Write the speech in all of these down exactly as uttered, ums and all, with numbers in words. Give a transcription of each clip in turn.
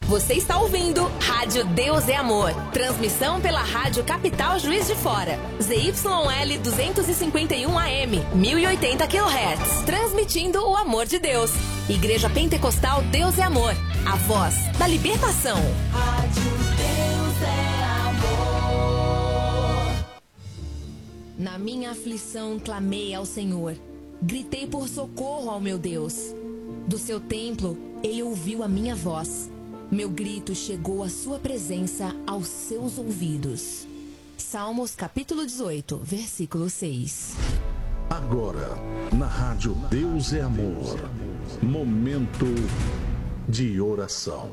Você está ouvindo Rádio Deus é Amor. Transmissão pela Rádio Capital Juiz de Fora. Z Y L duzentos e cinquenta e um A M, mil e oitenta quilohertz. Transmitindo o amor de Deus. Igreja Pentecostal Deus é Amor. A voz da libertação. Rádio Deus é Amor. Na minha aflição clamei ao Senhor. Gritei por socorro ao meu Deus. Do seu templo, ele ouviu a minha voz. Meu grito chegou à sua presença, aos seus ouvidos. Salmos capítulo dezoito, versículo seis. Agora, na Rádio Deus é Amor, momento de oração.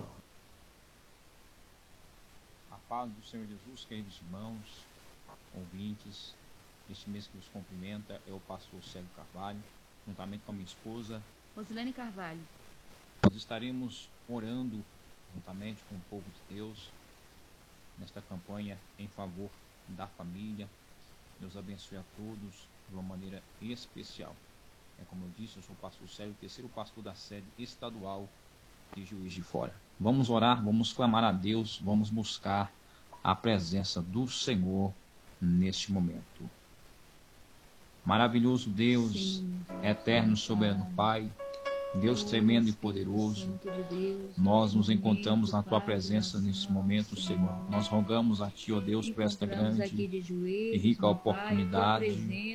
A paz do Senhor Jesus, queridos irmãos, ouvintes, este mês que os cumprimenta é o pastor Célio Carvalho, juntamente com a minha esposa Rosilene Carvalho. Nós estaremos orando juntamente com o povo de Deus nesta campanha em favor da família. Deus abençoe a todos de uma maneira especial. É como eu disse, eu sou o pastor Célio, terceiro pastor da sede estadual de Juiz de Fora. Vamos orar, vamos clamar a Deus, vamos buscar a presença do Senhor neste momento. Maravilhoso Deus, Sim, eterno, soberano Pai, Deus tremendo e poderoso, nós nos encontramos na Tua presença nesse momento, Senhor. Nós rogamos a Ti, ó Deus, por esta grande e rica oportunidade,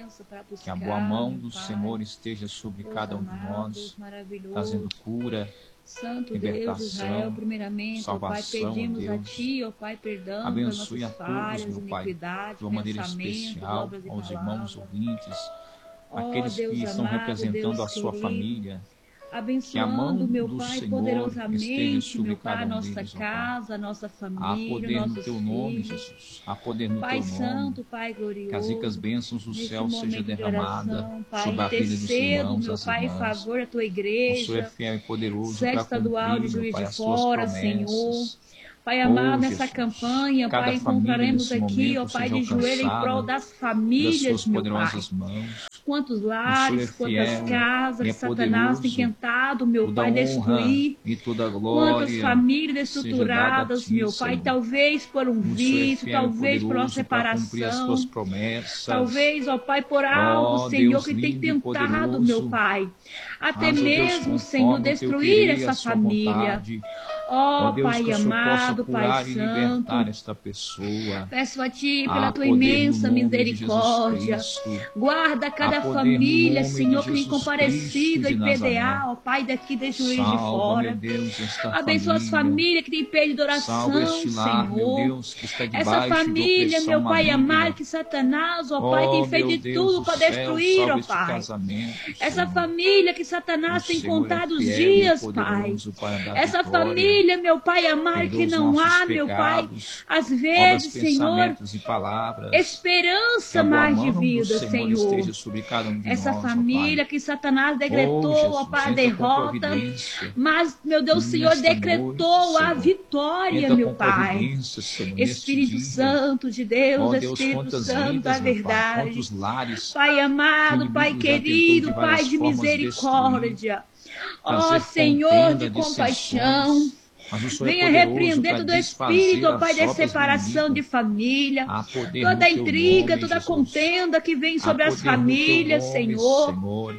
que a boa mão do Senhor esteja sobre cada um de nós, trazendo cura, Santo libertação, Deus, Israel, primeiramente, salvação, ó Pai, pedimos Deus. a Ti, ó Pai, perdão Abençoe a pelas nossas todos, falhas, meu Pai, iniquidades, de uma maneira pensamentos, especial, obras e aos irmãos palavras. ouvintes, Ó aqueles Deus que estão amado, representando Deus a sua querido, família. Que a mão abençoando, meu do Pai, Senhor poderosamente, esteja sobre meu Pai, cada um nossa deles, ó Pai. casa, nossa Há família, poder no nossos Teu nome, filhos. Jesus. Há poder no Pai Teu nome. Santo, Pai Que as glorioso, ricas bênçãos do neste céu seja momento de derramada oração, Pai, sobre a vida dos intercedo, irmãos, meu das Pai, em irmãs. favor da Tua O Senhor é igreja, fiel e poderoso sede para estadual de cumprir, meu Juiz Pai, de as Suas Fora, promessas. Senhor. Pai amado, Oh, nessa Jesus, campanha, cada Pai, família encontraremos nesse aqui, ó momento Pai, seja de joelho em prol alcançada das das famílias, Suas meu Pai. poderosas mãos. Quantos O Senhor é lares, quantas fiel casas e que é Satanás tem poderoso. tentado, meu Toda Pai, honra destruir. e toda Quantas glória famílias seja dada a estruturadas, Ti, meu Pai, Senhor. talvez por um O Senhor é vício, fiel e talvez por uma poderoso para cumprir as Tuas separação, promessas. talvez, ó Pai, por algo, Ó Senhor, Deus que tem lindo e tentado, meu poderoso, Pai, até haja, ó Deus, mesmo, Senhor, conforme o Teu destruir querer e essa a Sua família. vontade. Ó Ó Deus, Pai que o Senhor possa amado, Pai curar e libertar Santo, esta pessoa. peço a Ti, pela Há Tua poder no imensa nome de Jesus misericórdia, Cristo. guarda Há cada poder no família, nome de Senhor, que vem Jesus comparecido Cristo em de P D A, Nazaré. ó Pai, daqui de Juiz de Salva, meu Fora. Deus, esta Abençoa as família. famílias que têm pedido Salva oração, este lar, meu Senhor. Deus, que está Essa debaixo de família, opressão meu Pai amado, maligna. que Satanás, ó Pai, tem Ó, feito meu de Deus tudo do para céu, destruir, salva ó este Pai. casamento, Essa Senhor. família que O Satanás tem Senhor é contado os fiel e dias, Pai. poderoso para dar Essa vitória. família, meu Pai amado, que Perdoa os não nossos há, meu Pai, pecados, às obras, vezes, Senhor, pensamentos e palavras. Que esperança a boa mais de mão do vida, Senhor Senhor. esteja sobre cada um de Essa nós, ó família Pai. que Satanás Oh, decretou, ó Jesus, Pai, a entra com derrota, providência mas, meu Deus, o Senhor nesta decretou noite, a Senhor. vitória, Entra meu com Pai. providência, Senhor, neste Espírito dia. Santo de Deus, Ó Deus, Espírito quantas Santo da vidas, meu Pai, verdade. quantos lares Pai que o amado, Pai inimigo já tentou querido, de Pai várias de formas destruir, misericórdia. Ó trazer Senhor contenda, de compaixão. dissensões. Mas o Senhor é Venha poderoso repreender para todo desfazer espírito, ó Pai, as de obras do separação de inimigo. família. Há poder Toda no Teu intriga, nome, toda Jesus. contenda que vem Há sobre as poder no Teu famílias, nome, Senhor. Senhor.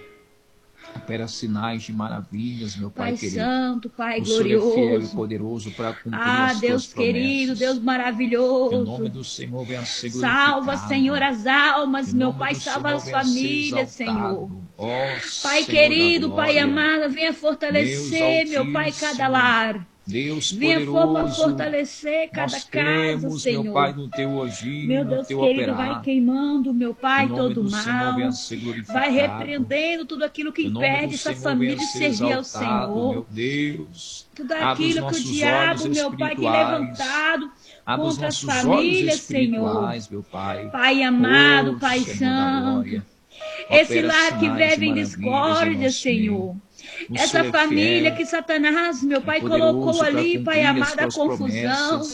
Opera sinais de maravilhas, meu Pai, Pai querido. Santo, Pai O Senhor é fiel e glorioso. poderoso para cumprir Ah, as Deus Tuas querido, promessas. Deus Que o maravilhoso. nome do Senhor venha a ser Salva, glorificado. Senhor, as almas, Que o meu nome Pai, do salva Senhor as venha a ser famílias, Senhor. exaltado. Ó Pai Senhor querido, da Pai glória, amado, venha Deus fortalecer, meu Pai, cada altíssimo, lar. Deus Venha for- poderoso, fortalecer cada nós casa, cremos, Senhor. meu Pai, no Teu agir, Meu no Deus Teu querido, vai operar. queimando, meu Que Pai, o nome todo do Senhor mal. venha a ser Vai glorificado. repreendendo tudo aquilo que Que o nome impede do essa Senhor família venha a de ser servir ao exaltado, Senhor. meu Deus. Tudo Abre os aquilo que o nossos diabo, olhos meu Pai, tem espirituais. levantado Abre os contra as nossos olhos famílias, Senhor. espirituais, meu Pai. Pai amado, Oh, Pai Senhor da Santo. glória. Esse Opera lar que sinais vive e em maravilhas em discórdia, nosso Senhor. meio. O Essa Senhor é família fiel, que Satanás, meu é Pai, poderoso colocou para ali, Pai cumprir as amado, a Tuas confusão. promessas.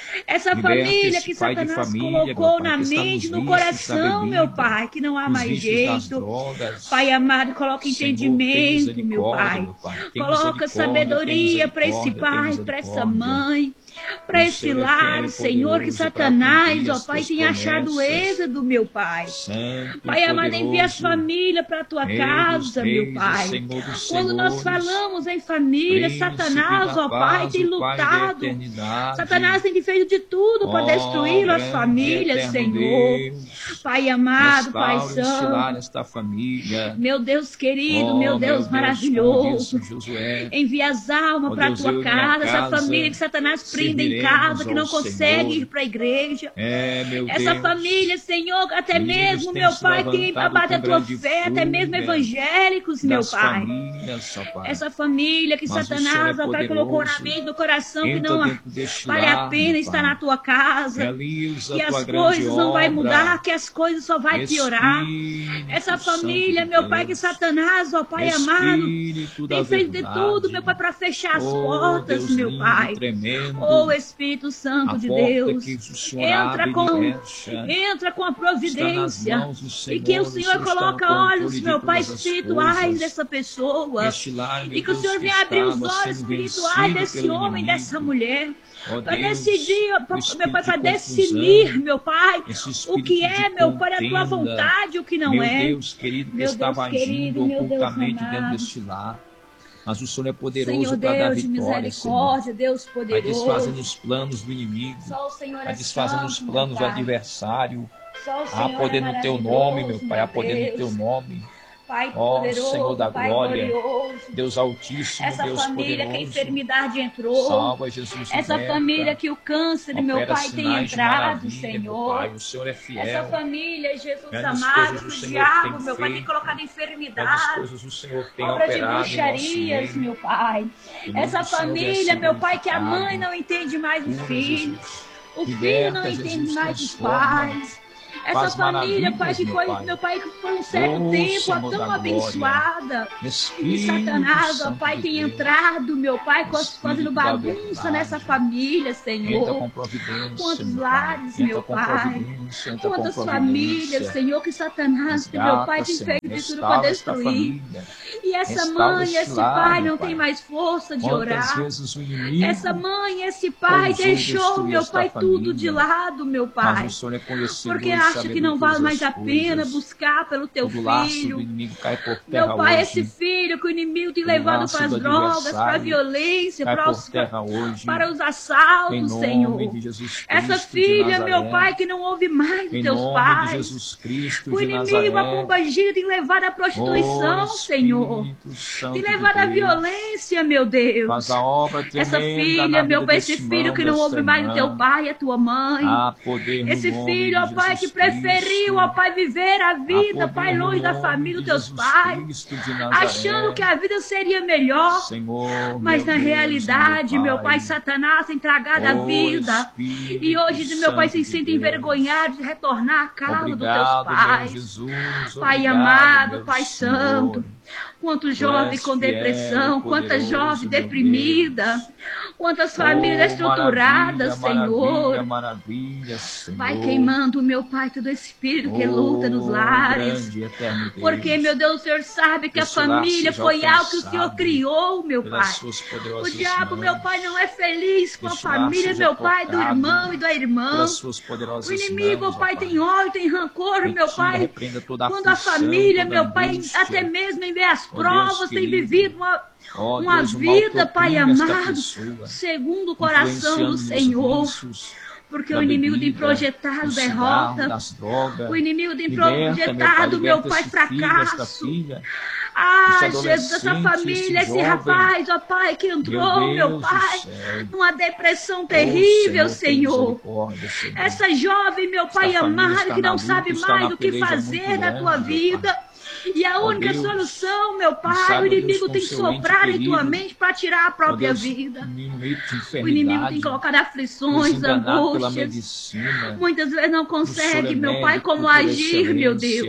Essa Liberta família esse que pai de Satanás família, meu colocou Pai, na que está nos mente, no vícios coração, da meu bebida, Pai, que não há nos mais vícios das jeito. drogas. Pai amado, coloca Senhor, tem entendimento, meu misericórdia, Pai. meu Pai. Tem Coloca misericórdia, tem sabedoria para esse misericórdia, tem pai, para essa misericórdia. mãe, para O esse Senhor é lar, fiel e Senhor, que poderoso para Satanás, cumprir ó as Pai, tuas tem achado promessas. êxodo, meu Pai. Santo Pai e amado, envia as poderoso, famílias para a tua Rei dos casa, meu reis e Pai. Senhor dos Quando nós senhores, falamos em família, Príncipe Satanás, da ó Pai, paz, tem o Pai da lutado. eternidade. Satanás tem feito de tudo para Ó destruir as grande famílias, eterno Senhor. Deus, Pai amado, Pai restaure este lar, santo. esta família. Meu Deus querido, Ó meu Deus como maravilhoso. disse Josué, Envia as almas ó para a Deus, tua eu e minha casa, essa casa família que Satanás prende em serviremos casa, que ao não consegue Senhor. ir para a igreja. É, meu Essa Deus, família, Senhor, até meninos mesmo, têm meu se Pai, que levantado abate a com tua grande fé, até mesmo fúria evangélicos, meu das Pai. famílias, ó Pai. Essa família que Mas o Senhor Satanás, é ó Pai, colocou na poderoso. mente, no coração, que Entra não dentro deste vale a lar, pena meu estar Pai. na tua casa, Realiza que a tua as grande coisas não vai obra. mudar, que as coisas só vai piorar. Espírito Essa Santo família, de meu Pai, que Deus. Satanás, ó Pai amado, Espírito da tem feito de verdade. tudo, meu Pai, para fechar as Oh, portas, Deus meu lindo, Pai. tremendo. Oh, Espírito Santo A de porta Deus, que o Senhor entra abre com, e fecha entra com a está nas providência. mãos do Senhor. E que o Senhor está no coloca controle olhos, de meu Pai, todas as espirituais coisas. dessa pessoa. Este lar, meu E que o Deus, Senhor que venha abrir os estava olhos sendo espirituais vencido desse pelo homem, inimigo. dessa mulher. Ó Para Deus, decidir, o meu espírito Pai, para de decidir, confusão, meu Pai, esse o espírito que de é, meu Pai, a tua contenda, vontade, o que não meu é. Deus querido, que Meu estava Deus querido, agindo meu Deus ocultamente dentro amado. deste lar. Mas o Senhor é poderoso Senhor para dar Deus de vitória, Senhor. misericórdia, Deus Vai desfazendo poderoso. os planos do inimigo, Só o Senhor vai é desfazendo os santo, meu planos do Pai. adversário. Só o Há Senhor poder é no teu nome, meu maravilhoso, Pai, há poder no Deus. teu nome. Pai Ó poderoso, Senhor da Pai glória, glorioso. Deus Altíssimo, Essa Deus família que a poderoso. enfermidade entrou. Salva, Jesus, Essa liberta. família que o câncer, meu Opera Pai, tem sinais de entrado, maravilha, meu Senhor. Pai. O Senhor é fiel. Essa família, Jesus Grandes amado, coisas que o o Senhor diabo, tem meu Pai, tem feito. colocado Grandes enfermidade, coisas o Senhor tem obra de operado em nosso bruxarias, meio. meu Pai. Que o nome Essa do Senhor venha família, ser meu Pai, que a mãe glorificado. não entende mais o Cura, filho. Jesus. O filho Liberta, não entende Jesus, mais os transforma. pais. Essa Faz família, Pai, maravilhas, que meu foi, Pai. meu Pai, que por um certo Oh, tempo Senhor tão da glória. abençoada. E Espírito Satanás, ó Santo Pai, de tem Deus. entrado, meu Pai, com as- Espírito fazendo da bagunça verdade. nessa família, Entra Senhor. com providência, Quantos meu Pai. lares, Entra meu com Pai. providência, entra com Quantas providência. famílias, Senhor, que Satanás, que meu Resgata, Pai, tem Senhor. feito de tudo para Restaura esta destruir. família. E essa Restaura mãe, este esse lar, pai meu não Pai. tem mais força de Quantas orar. vezes o inimigo, Essa mãe, esse pai ousou deixou, destruir meu esta Pai, tudo de família. lado, meu mas Pai. o Senhor é conhecedor Porque e acha sabe que de não vale todas mais as a pena coisas. buscar pelo teu Todo laço do filho. inimigo cai por terra Meu Pai, hoje. esse filho que o inimigo tem Todo levado laço para as do drogas, para a adversário violência, cai para por os, terra hoje. para os Em assaltos, nome Senhor. de Jesus Essa Cristo de filha, Nazaré. meu Pai, que não ouve mais dos Em teus nome pais. de Jesus Cristo O de inimigo, a Nazaré. pombagira, tem levado à prostituição, Oh, Senhor. Espírito Santo Tem de levado à Deus. violência, meu Deus. Faz a obra tremenda Essa filha, na meu vida Pai, desse esse filho irmão, que não dessa ouve mais o teu irmã. pai e a tua mãe. Há poder no Esse nome filho, ó de Pai, Jesus que preferiu, ó Cristo. Pai, viver a Há vida, poder Pai, no longe da nome família dos de teus Jesus pais, Cristo de Nazaré. achando que a vida seria melhor. Senhor, Mas meu na Deus, realidade, meu Pai, Pai, Satanás tem tragado a oh, vida. Espírito E hoje, meu Pai, se Santo de sente Deus. envergonhado de retornar à casa dos teus Obrigado, meu pais. Jesus. Pai Obrigado, amado, meu Pai Senhor. santo, quantos jovens és com fiel, depressão, quantas poderoso, jovens meu deprimidas, quantas famílias Oh, estruturadas, maravilha, Senhor. Maravilha, maravilha, Senhor. Vai queimando, meu Pai, todo espírito que Oh, luta nos lares. grande, eterno Deus. Porque, meu Deus, o Senhor sabe que a Esse lar família seja foi algo que o Senhor alcançado criou, meu pelas Pai. suas O poderosas diabo, mãos, meu Pai, não é feliz com a Esse lar família, seja meu Pai, do tocado irmão e da irmã. pelas suas poderosas O inimigo, mãos, ó ó Pai, tem ódio, tem rancor, meu Retira, Pai. repreenda toda Quando a aflição, família, toda meu Pai, angústia. até mesmo em ver as Ó provas, Deus tem querido, vivido uma, ó uma Deus, o mal vida, Pai oprime esta amado, pessoa, segundo o coração do influenciando nos Senhor. vícios Porque da o inimigo tem bebida, projetado do cigarro, derrota. das drogas. O inimigo tem Liberta, meu Pai, projetado, meu liberta Pai, esse filho, esta fracasso. filha, Ah, esse Jesus, essa adolescente, família, esse esse jovem. rapaz, ó Pai, que entrou, Meu meu Deus do Pai, céu. numa depressão Oh, terrível, Senhor, tem Senhor. misericórdia, Senhor. Essa jovem, meu Pai Esta família amado, está que na não luta, sabe está mais na o que peleja fazer muito na tua grande, meu vida. E a Ó única Deus, solução, meu e Pai, sabe, o Deus, inimigo com tem que seu ente soprar em tua querido. mente para tirar a Ó própria Deus, vida. no meio de O inimigo tem enfermidade, colocado nos aflições, enganar pela angústias. medicina. Muitas vezes não O Senhor consegue, é meu Pai, médico como por agir, meu excelência. Deus.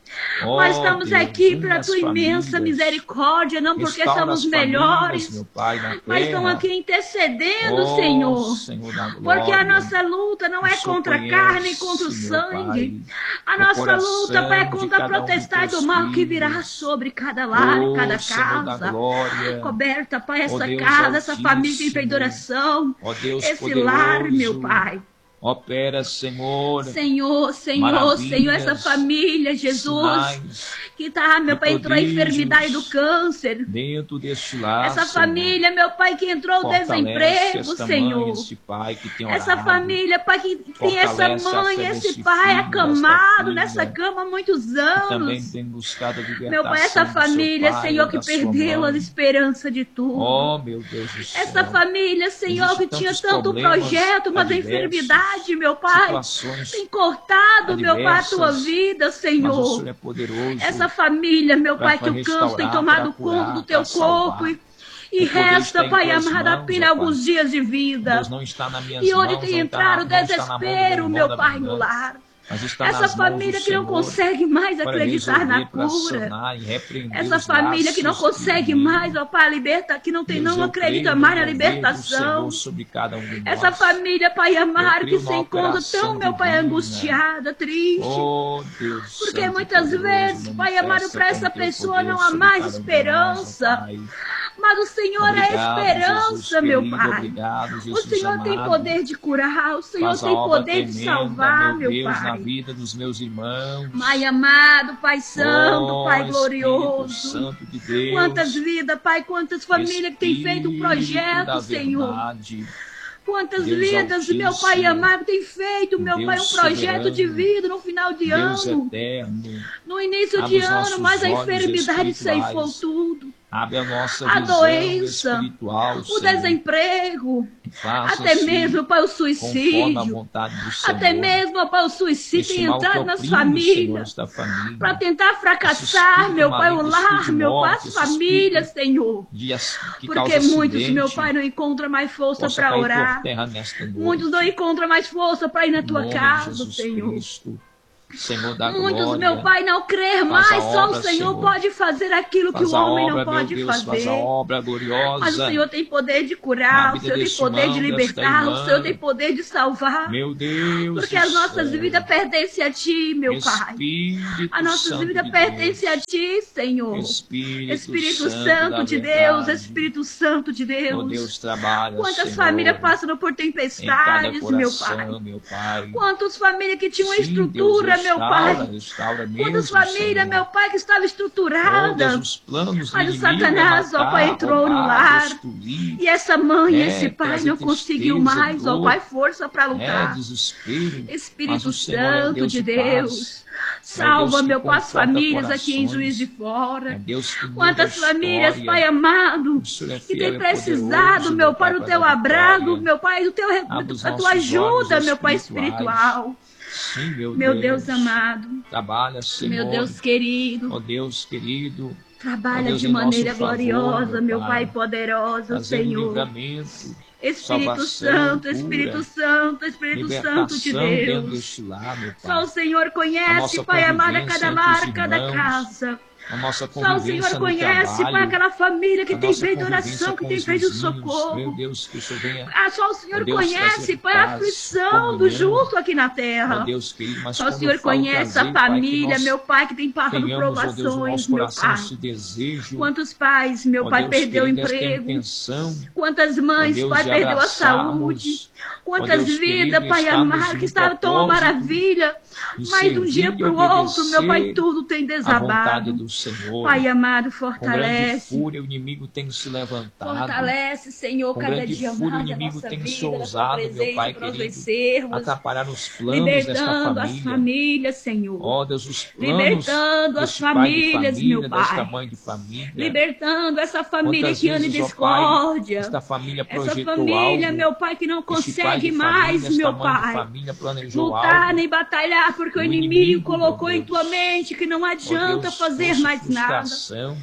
Oh, Nós estamos Deus, aqui une pela as tua imensa famílias. misericórdia, não porque Restaura somos as famílias, melhores, meu Pai, na mas estão terra. aqui intercedendo, Oh, Senhor. Senhor da Porque a glória, nossa luta não o é Senhor contra a conhece, carne e contra o meu sangue. Pai, A o nossa luta, Pai, é coração de contra a cada um dos protestade teus do mal que virá filhos. sobre cada lar e Oh, cada Senhor da casa. glória, Coberta, Pai, essa ó Deus casa, essa família que tem Altíssimo, oração, ó Deus esse lar, meu poderoso, Pai. opera, Senhor, Senhor, Senhor, Senhor, essa maravilhas, família, Jesus, sinais que tá, meu e Pai, entrou a enfermidade do prodígios câncer. dentro deste lar, Essa Senhor. família, meu Pai, que entrou o Fortalece desemprego, esta Senhor. mãe, este pai que tem Essa orado. família, Pai, que tem essa Fortalece a mãe, fé esse desse pai filho, acamado desta nessa filha, cama há muitos que também anos. tem buscado a libertação Meu Pai, essa do família, seu pai, Senhor, ou que da sua perdeu a mãe. esperança de tudo. Oh, meu Deus do céu. Essa família, Senhor, Existem que tinha tantos tanto problemas projeto, mas a adversos, enfermidade, meu Pai, situações tem cortado, meu Pai, a tua adversas, vida, mas o Senhor. Senhor é poderoso Essa família, meu para Pai, que o câncer tem restaurar, tomado para conta curar, do teu para corpo salvar. e, e O poder está resta, em Pai tuas amado, mãos, apenas ó Pai. alguns dias de vida. Deus, não está nas minhas E onde mãos, tem não está na- entrado o não está na mão do desespero, irmão meu da Pai, no vingança, lar. mas está Essa nas mãos família do que não Senhor consegue mais para acreditar na resolver, para cura. sanar e repreender Essa os família que não laços consegue do mais, inimigo. ó Pai, liberta, que não tem, Deus, não eu acredita creio mais no na mover do libertação. Senhor sobre cada um de Essa nós. família, Pai amado, Eu que creio se na encontra operação tão, meu Pai, divina. angustiada, triste. Oh, Deus Porque santo e muitas poderoso, vezes, Pai amado, manifesta para com essa teu pessoa poder não há sobre mais cada um de nós, ó esperança. Pai. Mas o Senhor é a Obrigado, esperança, Jesus meu querido, Pai. obrigado, O Jesus Senhor tem amado. poder de curar, o Senhor Faz a tem obra poder de tremenda, salvar, meu meu Deus, na Pai. vida dos meus irmãos. Pai amado, Pai santo, Oh, Pai Espírito glorioso. Santo de Deus. Quantas vidas, Pai, quantas famílias que têm feito um Espírito projeto, da Senhor. verdade. Quantas Deus vidas, meu Pai Altíssimo, amado, tem feito, meu Deus Pai, um projeto de soberano, vida no final de Deus ano. eterno. No início Abre de os ano, nossos mas a olhos enfermidade ceifou espirituais. tudo. Abre a nossa A visão doença, espiritual, o Senhor. desemprego, Faça até assim, mesmo, Pai, o conforme a suicídio. vontade do Senhor. Até mesmo, Pai, o suicídio Este tem mal que entrado nas oprime, Senhor, famílias. esta família. Para tentar Esse fracassar, espírito meu Pai, o maligno, lar, espírito de meu Pai, morte, as esse famílias, espírito Senhor. de ac- que Porque causa muitos, acidente, meu Pai, não encontram mais força possa para cair orar. por terra nesta noite. Muitos não encontram mais força para ir na Em tua nome de casa, Jesus Senhor. Cristo, Senhor da Muitos, glória. meu Pai, não crer Faz mais, a só obra, o Senhor Senhor. pode fazer aquilo que Faz o a homem obra, não meu pode Deus, faz fazer. a obra gloriosa. Mas o Senhor tem poder de Na curar, o vida Senhor tem deste poder de irmão, desta libertar, o irmã. Senhor tem poder de salvar. Meu Deus Porque do as nossas céu. vidas pertencem a Ti, meu Pai. Espírito A nossa Santo vida de pertence Deus. a Ti, Senhor. Espírito, Espírito Santo, Santo da de verdade. Deus, Espírito Santo de Oh, Deus. Deus trabalha, Quantas Senhor, famílias passam por em cada tempestades, meu Pai. coração, meu Pai. Quantas famílias que tinham uma Sim, estrutura, Deus, meu restaura, Pai. restaura mesmo, Quantas famílias, Senhor. meu Pai, que estavam Oh, estruturadas. Deus, os planos do Mas o inimigo Satanás, é ó matar, Pai, entrou no roubar, lar. destruir, E essa mãe, é, esse pai trazer não conseguiu tristeza, mais, ó dor, Pai, força para é, lutar. desespero. Mas Espírito o Senhor é Santo Deus de de Deus, paz. salva, que meu Pai, as conforta famílias aqui em corações. Juiz de É Fora. Deus que muda a Quantas famílias, história. Pai amado, O Senhor é que fiel tem e precisado, poderoso, meu Pai, do para teu dar abrago, vitória. meu Pai, do teu, Abre os da nossos tua ajuda, olhos meu Pai espirituais. espiritual. Sim, meu, Meu Deus. Deus amado, Trabalha, Senhor. meu Deus querido, Ó Deus querido. Ó trabalha Deus, de em nosso maneira favor, gloriosa, meu Pai. Pai poderoso, Trazendo Senhor. livramento, Espírito salvação, Santo, cura, Espírito Santo, Espírito Santo de libertação dentro Deus. deste lar, meu Só o Pai. Senhor A conhece, nossa Pai amado, a convivência cada entre lar, os cada irmãos. casa. A nossa Só o convivência Senhor no conhece, Pai, trabalho. aquela família que A tem nossa feito convivência oração, que com tem os feito vizinhos. Meu socorro. Deus, que o Senhor venha, Ah, só o Senhor ó Deus, conhece, trazer Pai, a paz, aflição do comunhão. justo aqui na ó terra. Deus querido, mas Só o quando eu Senhor falo conhece trazer, a Pai, que família, nós meu Pai, que tem passado tenhamos, ó Deus, no provações, nosso meu coração Pai. esse desejo, Quantos pais, meu ó Pai, Deus perdeu o querido, esta emprego. intenção, Quantas ó mães, Deus, Pai, de perdeu a abraçarmos, saúde. ó Quantas Deus vidas, querido, Pai estarmos amado, que no estavam tão uma propósito maravilha. de Mas de um dia servir e para o outro, meu Pai, obedecer tudo tem a vontade desabado. do Senhor. Pai amado, Com grande fortalece. fúria o inimigo tem se levantado. Fortalece, Senhor, Com cada grande dia fúria o mais a inimigo nossa tem se vida, nossa ousado, meu presença Pai para nós querido, vencermos. atrapalhar os planos desta Libertando as família. famílias, Senhor. Ó Deus, os planos Libertando as deste pai de famílias, família, meu desta Pai. mãe de família. Libertando essa família Quantas que anda em vezes, ó Pai, discórdia. esta família Essa projetou família, algo, meu Pai, que não este pai consegue de mais, família, meu esta mãe de Pai, família planejou lutar algo. nem batalhar, porque o O inimigo inimigo, colocou meu em tua Deus, mente que não ó adianta Deus, fazer trouxe mais nada. frustração.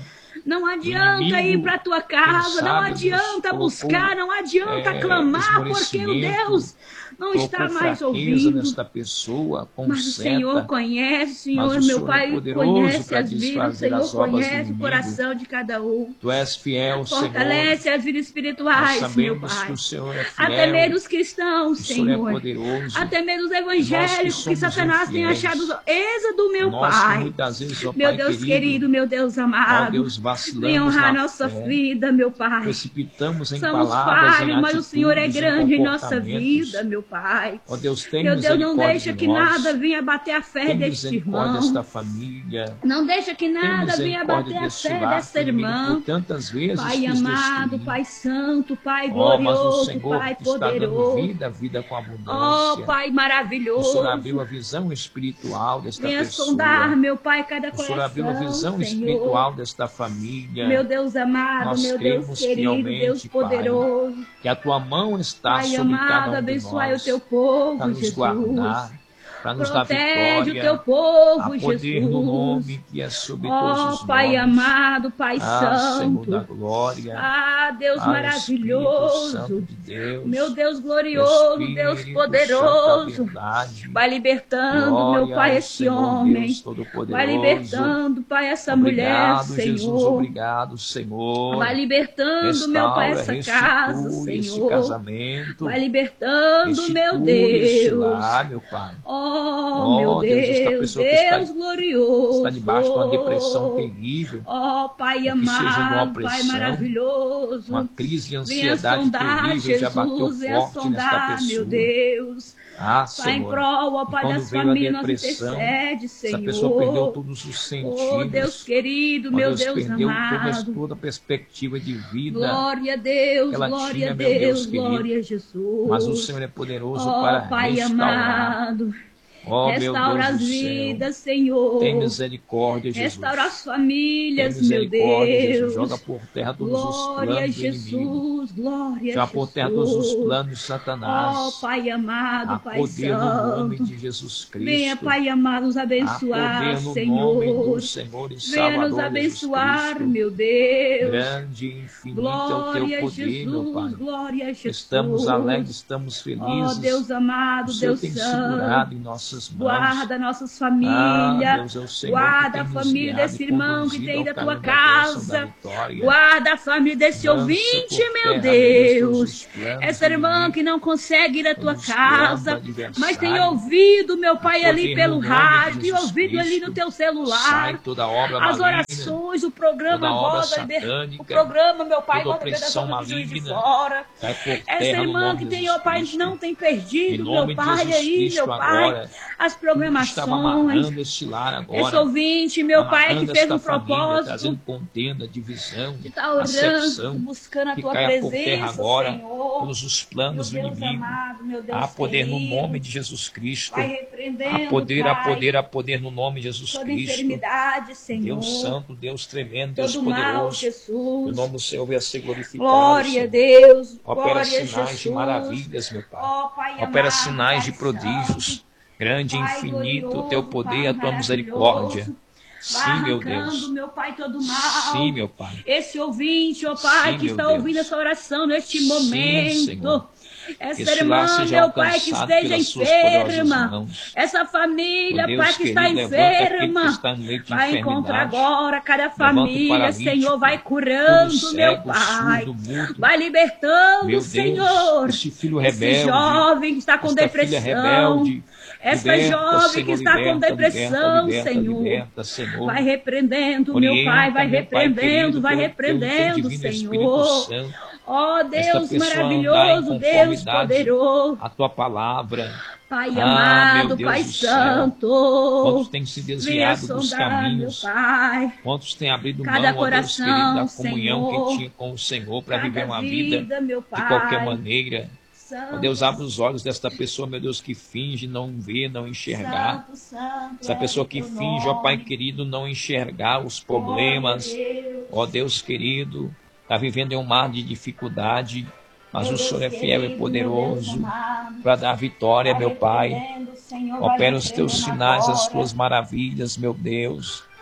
Não adianta ir para a tua casa, não adianta buscar, não adianta é, clamar, porque o Deus não está mais ouvindo. Nesta pessoa, mas o Senhor conhece, Senhor, meu Pai, conhece as vidas, o Senhor conhece o coração de cada um. Tu és fiel, fortalece Senhor. as vidas espirituais, meu Pai. Que o Senhor é fiel, até mesmo os cristãos, Senhor. É poderoso. Até mesmo os evangélicos que, que Satanás tem achado êxodo, meu nós, Pai. Vezes, ó meu Pai Deus querido, querido, meu Deus amado. Ó Deus, vem honrar nossa fé, vida, meu Pai. Precipitamos em Somos palavras, falhos, em mas o Senhor é grande em nossa vida, meu Pai. Ó Deus, tem meu Deus, não deixa de que nós. nada venha bater a fé tem deste irmão. Desta família. Não deixa que nada venha bater a fé dessa irmã. Tantas vezes Pai amado, Pai santo, Pai oh, glorioso, Senhor, Pai que poderoso. Está vida, vida com abundância. Oh, Pai maravilhoso. O Senhor abriu a visão espiritual desta venha pessoa. sondar, meu Pai, cada coração. O Senhor abriu a visão Senhor. espiritual desta família. Meu Deus amado, Nós meu Deus querido, Deus poderoso. Pai, que a tua mão está Pai sobre amado, cada um abençoai de nós, o teu povo, para nos Jesus. guardar, para nos Protege dar vitória, o teu povo, a poder Jesus. no nome que é sobre oh, todos os Pai nomes. amado, Pai ah, santo. Senhor da glória. Ah, Deus ah, maravilhoso. Santo de Deus. Meu Deus glorioso, Espírito Deus poderoso. Vai libertando, glória meu Pai, esse Senhor, homem. Deus Vai libertando, Pai, essa obrigado, mulher, Jesus, Senhor. Obrigado, Senhor. Vai libertando, Restaura, meu Pai, essa casa, Senhor. Esse casamento. Vai libertando, meu Deus. Lar, meu Pai. Oh, oh meu Deus, Deus, Deus glorioso. Está debaixo de uma depressão terrível. Oh, Pai amado, Pai maravilhoso. Uma crise de ansiedade sondar, terrível Jesus, já bateu forte sondar, nesta pessoa. Meu Deus. Ah, Pai, em prol, ó Pai das famílias, nós intercede, Senhor. Essa pessoa perdeu todos os sentidos. Oh, Deus querido, meu Deus, Deus perdeu amado. Toda, toda a perspectiva de vida. Glória a Deus, glória tinha, a Deus, Deus glória a Jesus. Mas o Senhor é poderoso oh, para Pai restaurar. Amado. Oh, restaura as vidas, Senhor. Tem misericórdia, Jesus. Restaura as famílias, meu Deus. Jesus. Joga por terra todos glória os planos Jesus, do inimigo. Glória Joga Jesus. por terra todos os planos de Satanás. Oh, Pai amado, Há Pai poder santo. no nome de Jesus Cristo. Venha, Pai amado, nos abençoar, Há poder no Senhor. Nome do Senhor e Venha Salvador nos abençoar, Jesus meu Deus. Grande e infinito glória é o teu poder, Jesus, meu Pai. Glória a Jesus. Estamos alegres, estamos felizes. Oh, Deus amado, o Deus tem santo. segurado em nossas mãos. Guarda nossas famílias. Ah, Deus é o Senhor guarda a que tem família nos desse irmão que tem ido à tua da casa. Da guarda a família desse Lança ouvinte, meu terra, Deus. Essa irmã que não consegue ir à tua casa, mas tem ouvido, meu Pai, ali pelo rádio, tem ouvido ali no teu celular. Toda obra as maligna, orações, o programa roda, satânica, o programa, meu Pai, toda roda libertação opressão de Juiz de maligna, Fora. Essa irmã nome que de tem, Jesus ó Pai, Cristo. não tem perdido, Em meu nome de Pai, Jesus aí, Cristo, meu Pai, agora, as estava programações. amarrando este lar agora, Esse ouvinte, meu Pai, que amarrando fez um esta família, propósito trazendo contenda, divisão, que está orando, acepção, buscando a que tua caia por terra presença, agora, Senhor. todos os planos do Meu Deus inimigo. amado, meu Deus Há poder no querido. nome de Jesus Cristo. Vai repreendendo, Há poder, há Pai, poder, há poder no nome de Jesus toda Cristo. enfermidade, Senhor. Deus santo, Deus tremendo, Deus todo mal, poderoso. Jesus. O nome do Senhor venha ser glorificado. Glória a Senhor. Deus, Opera glória a sinais Jesus. de maravilhas, meu Pai. Ó, Pai Opera amado, sinais Pai de prodígios. santo. Grande e Pai infinito o glorioso, teu poder e Pai a tua misericórdia. maravilhoso. Sim, Vai meu arrancando, Deus. meu Pai, todo mal. Sim, meu Pai. Esse ouvinte, ó Pai, Sim, que meu está Deus. ouvindo essa oração neste Sim, momento. Senhor. Essa Este irmã, lar seja meu Pai, que alcançado esteja pelas suas poderosas enferma. mãos. Essa família, Ó Deus Pai, que está querido, levanta aquele enferma. que está no leito de Vai encontrar enfermidade. agora cada Levanta o família, paralítico, Senhor. Vai curando, todo meu cego, Pai. surdo, mudo. Vai libertando, Meu Senhor. Deus, esse filho Esse rebelde, jovem que está com esta filha depressão. rebelde, Essa liberta, jovem Senhor, que está com liberta, depressão, liberta, Senhor. liberta, Senhor. Vai repreendendo, Orienta, meu Pai, vai meu Pai repreendendo, querido, vai pelo teu- teu repreendendo, divino Espírito Senhor. Santo. Ó Esta Deus pessoa maravilhoso, andar em Deus conformidade poderoso. A tua palavra. Pai Ah, amado, meu Deus Pai do céu. santo. Quantos têm se Venha desviado dos sondar, meu caminhos? Pai. Quantos têm abrido Cada mão, ó Deus coração, querido, da comunhão Senhor. que tinha com o Senhor para Cada viver uma vida, vida, meu de Pai. qualquer maneira. Santo, Ó Deus, abre os olhos desta pessoa, meu Deus, que finge não ver, não enxergar. Santo, santo, Essa é pessoa o que teu finge, ó Pai nome. querido, não enxergar os problemas. Glória a Deus. Ó Deus querido, está vivendo em um mar de dificuldade, mas Meu o Senhor é Deus fiel e querido, poderoso meu Deus amado. para dar vitória, Vai meu Pai. repreendendo, Senhor, vai Opera os teus repreendendo sinais, as agora. tuas maravilhas, meu Deus. Ó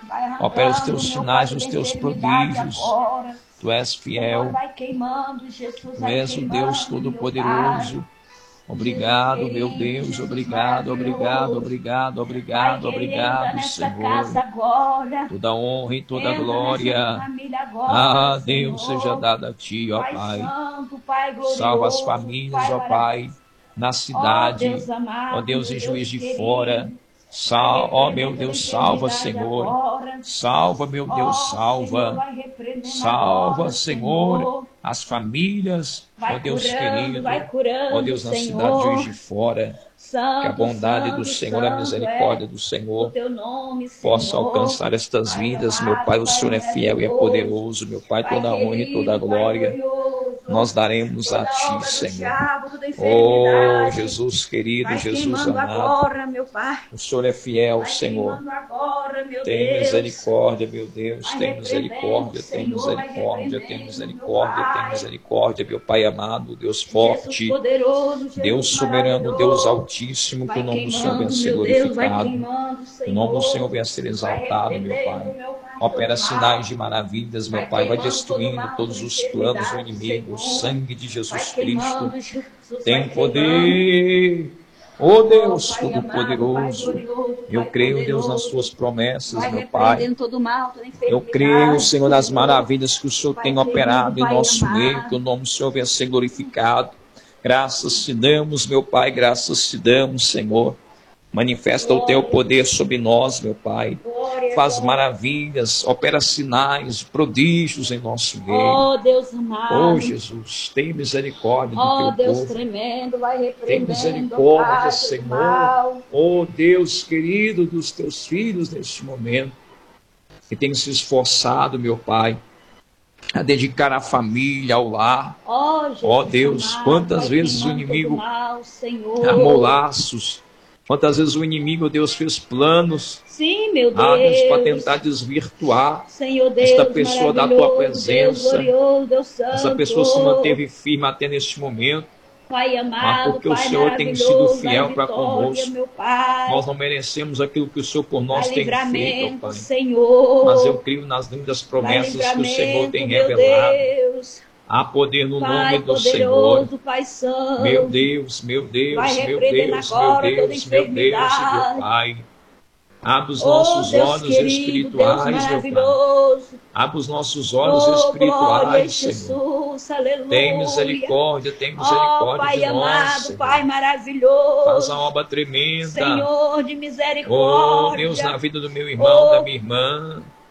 Opera os teus sinais, os teus prodígios. Tu és fiel. Tu és o Deus Todo-Poderoso. Obrigado, meu Deus, obrigado, obrigado, obrigado, obrigado, obrigado, Senhor. Toda honra e toda glória, ah, Deus, seja dada a Ti, ó Pai. Salva as famílias, ó Pai, na cidade, ó Deus, em Juiz de Fora. Sal, ó meu Deus, salva, Senhor. Salva, meu Deus, salva. Salva, Senhor, as famílias, ó Deus querido. Ó Deus, na cidade de Juiz de Fora. Que a bondade do Senhor, a misericórdia do Senhor possa alcançar estas vidas. Meu Pai, o Senhor é fiel e é poderoso. Meu Pai, toda a honra e toda a glória nós daremos a Ti, Senhor. Oh, Jesus querido, Jesus amado, o Senhor é fiel, Senhor. Tem misericórdia, meu Deus, tem misericórdia, tem misericórdia, tem misericórdia, tem misericórdia, meu Pai amado, Deus forte, Deus soberano, Deus altíssimo, que o nome do Senhor venha ser glorificado, que o nome do Senhor venha ser exaltado, meu Pai. Opera sinais de maravilhas, meu Pai, vai destruindo todos os planos do inimigo. O sangue de Jesus Cristo tem poder. Oh Deus Todo-Poderoso, eu creio, Deus, nas Suas promessas, meu Pai. Eu creio, Senhor, nas maravilhas que o Senhor tem operado em nosso meio, que o nome do Senhor venha ser glorificado. Graças te damos, meu Pai, graças te damos, Senhor. Manifesta o Teu poder sobre nós, meu Pai. Faz maravilhas, opera sinais, prodígios em nosso meio. Oh, Deus amado. Oh, Jesus, tem misericórdia do Oh, Teu Deus povo. tremendo, vai Tem repreendendo, misericórdia, Pai, Senhor. mal. Oh, Deus querido dos Teus filhos neste momento, que tem se esforçado, meu Pai, a dedicar a família, ao lar. Oh, Jesus Oh, Deus, amado, quantas vai vezes o queimando inimigo todo mal, Senhor. armou laços. Quantas vezes o inimigo, Deus, fez planos, Sim, meu Deus. ah, Deus, para tentar desvirtuar Senhor Deus, esta pessoa da Tua maravilhoso, presença. Deus glorioso, Deus santo. Essa pessoa se manteve firme até neste momento. Pai amado, porque o Pai Senhor tem sido maravilhoso, fiel dai para vitória, conosco. meu Pai. Nós não merecemos aquilo que o Senhor por nós Dai tem feito, ó livramento, Pai. Senhor. Mas eu creio nas lindas Dai promessas que o Senhor tem livramento, meu revelado. Deus. Há poder no Pai nome do Senhor. poderoso, Pai santo. Meu Deus, meu Deus, Vai meu repreendendo Deus, meu agora toda Deus, meu Deus, enfermidade. meu Pai. Abre os Oh, nossos Deus olhos querido, espirituais, Deus meu Pai. maravilhoso. Abre os nossos olhos Oh, glória a espirituais, Senhor. Jesus, aleluia. Tem misericórdia, tem Oh, misericórdia Pai de nós, amado, Senhor. Pai maravilhoso. Faz a obra tremenda. Senhor de Oh, misericórdia. Deus, na vida do meu irmão, Oh, da minha irmã.